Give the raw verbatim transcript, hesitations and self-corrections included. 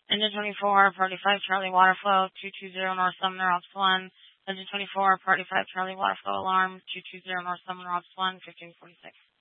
Engine twenty-four, Party five, Charlie water flow, two two zero North Sumner, Ops one. Engine twenty-four, Party five, Charlie water flow alarm, two two zero North Sumner, Ops one, fifteen forty-six.